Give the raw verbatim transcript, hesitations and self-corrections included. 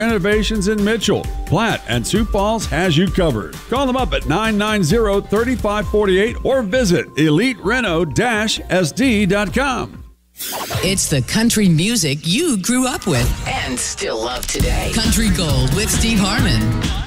Renovations in Mitchell, Platte, and Sioux Falls has you covered. Call them up at nine nine zero, three five four eight or visit elite reno dash s d dot com. It's the country music you grew up with and still love today. Country Gold with Steve Harmon.